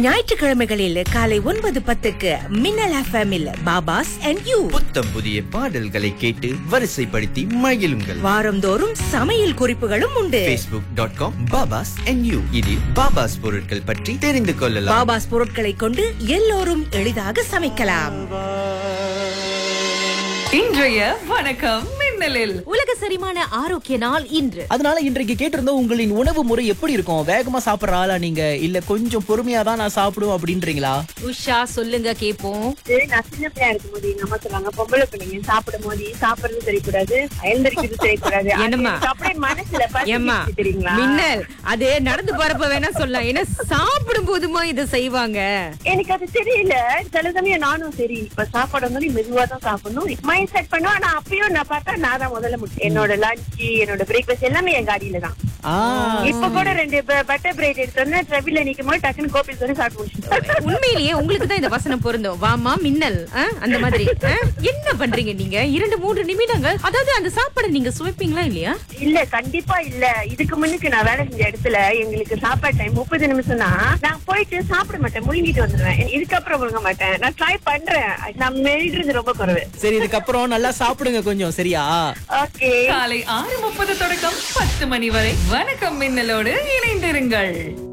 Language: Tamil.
ஞாயிற்றுக்கிழமைகளில் காலை 9:10 மின்னல் எஃப்எம்மில் பாபாஸ் அண்ட் யூ. புத்தம் புதிய பாடல்களை கேட்டு வரிசைப்படுத்தி மகிழுங்கள். வாரந்தோறும் சமையல் குறிப்புகளும் உண்டு. facebook.com பாபாஸ் அண்ட் யூ. இதில் பாபாஸ் பொருட்கள் பற்றி தெரிந்து கொள்ளலாம். பாபாஸ் பொருட்களை கொண்டு எல்லோரும் எளிதாக சமைக்கலாம். இன்றைய வணக்கம் மின்னலில் உலக செரிமான ஆரோக்கிய நாள் இன்று. அதனால இன்றைக்கு கேட்டிருந்தோம், உங்களின் உணவு முறை எப்படி இருக்கும்? வேகமா சாப்பிடுற ஆளா நீங்க, இல்ல கொஞ்சம் பொறுமையா தான் நான் சாப்பிடுவோம் அப்படின்றீங்களா? உஷா சொல்லுங்க கேப்போம். நான் சின்ன பிள்ளையா இருக்கும் போது எங்க அம்மா சொல்லுவாங்க, பொம்பளை பிள்ளைங்க சாப்பிடும் போது சாப்பிடுறது தெரியக்கூடாது, எழுந்திருக்கிறது தெரியக்கூடாது. என்னம்மா? அப்படியே மனசுல ஏம்மா பதிஞ்சிருச்சு தெரியுங்களா? மின்னல் அது நடந்து போறப்ப வேணா சொல்லலாம், ஏன்னா சாப்பிடும் போதுமா இதை செய்வாங்க. எனக்கு அது தெரியல. சில சமயம் நானும் சரி இப்ப சாப்பாடு வந்து மெதுவா தான் சாப்பிடணும் மைண்ட் செட் பண்ணுவோம். ஆனா அப்பயும் நான் பார்த்தா நான் தான் முதல்ல முடிச்சேன். என்னோட லஞ்ச், என்னோட பிரேக்ஃபாஸ்ட் எல்லாமே என் காடியில தான். இப்ப கூட 2 பட்டர் பிரெட் எடுத்தோன்னா டிராபிக்ல நிக்கும் போது டக்குன்னு கோபி சொல்லி சாப்பிட்டு முடிச்சிட்டேன். உண்மையிலேயே உங்களுக்கு தான் இந்த வசனம் பொருந்தும். வாமா மின்னல், அந்த மாதிரி. என்ன பண்றீங்க நீங்க? 2-3 நிமிடங்கள், அதாவது அந்த சாப்பாடை நீங்க சுவைப்பீங்களா இல்லையா? இல்ல, கண்டிப்பா இல்ல. இதுக்கு முன்னுக்கு நான் வேலை செஞ்ச இடத்துல எங்களுக்கு சாப்பாடு டைம் 30 நிமிஷம் தான். நான் போயிட்டு சாப்பிட மாட்டேன், முழுங்கிட்டு வந்துடுவேன். இதுக்கப்புறம் முழுங்க மாட்டேன். நான் ட்ரை பண்றேன். நான் மெல்றது ரொம்ப குறைவு. சரி, இதுக்கப்புறம் நல்லா சாப்பிடுங்க கொஞ்சம், சரியா? ஓகே. காலை 6:30 தொடக்கம் 10 மணி வரை வணக்கம் மின்னலோடு இணைந்திருங்கள்.